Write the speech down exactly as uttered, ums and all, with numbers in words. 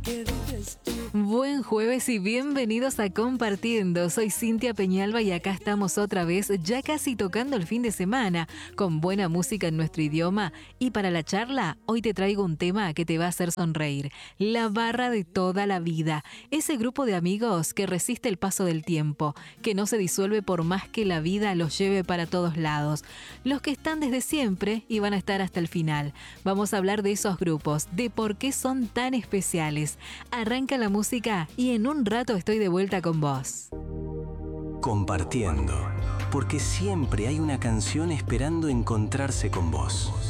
Buen jueves y bienvenidos a Compartiendo. Soy Cintia Peñalba y acá estamos otra vez, ya casi tocando el fin de semana, con buena música en nuestro idioma. Y para la charla, hoy te traigo un tema que te va a hacer sonreír. La barra de toda la vida. Ese grupo de amigos que resiste el paso del tiempo, que no se disuelve por más que la vida los lleve para todos lados. Los que están desde siempre y van a estar hasta el final. Vamos a hablar de esos grupos, de por qué son tan especiales. Arranca la música y en un rato estoy de vuelta con vos. Compartiendo, porque siempre hay una canción esperando encontrarse con vos.